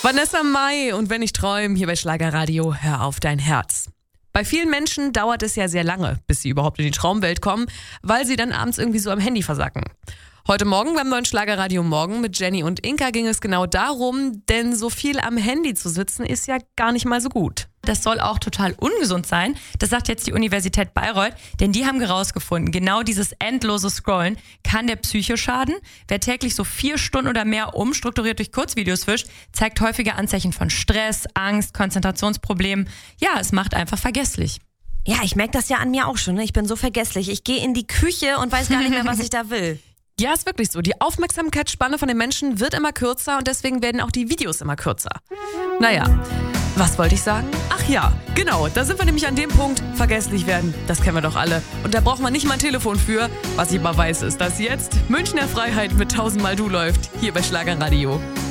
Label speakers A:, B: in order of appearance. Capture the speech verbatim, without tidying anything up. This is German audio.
A: Vanessa Mai und Wenn ich träume, hier bei Schlagerradio, hör auf dein Herz. Bei vielen Menschen dauert es ja sehr lange, bis sie überhaupt in die Traumwelt kommen, weil sie dann abends irgendwie so am Handy versacken. Heute Morgen beim neuen Schlagerradio Morgen mit Jenny und Inka ging es genau darum, denn so viel am Handy zu sitzen ist ja gar nicht mal so gut.
B: Das soll auch total ungesund sein. Das sagt jetzt die Universität Bayreuth, denn die haben herausgefunden, genau dieses endlose Scrollen kann der Psyche schaden. Wer täglich so vier Stunden oder mehr umstrukturiert durch Kurzvideos fischt, zeigt häufige Anzeichen von Stress, Angst, Konzentrationsproblemen. Ja, es macht einfach vergesslich.
C: Ja, ich merke das ja an mir auch schon. Ne? Ich bin so vergesslich. Ich gehe in die Küche und weiß gar nicht mehr, was ich da will.
A: Ja, ist wirklich so. Die Aufmerksamkeitsspanne von den Menschen wird immer kürzer und deswegen werden auch die Videos immer kürzer. Naja, was wollte ich sagen? Ach ja, genau, da sind wir nämlich an dem Punkt, vergesslich werden, das kennen wir doch alle. Und da braucht man nicht mal ein Telefon für. Was ich aber weiß, ist, dass jetzt Münchner Freiheit mit tausendmal Du läuft, hier bei Schlagerradio.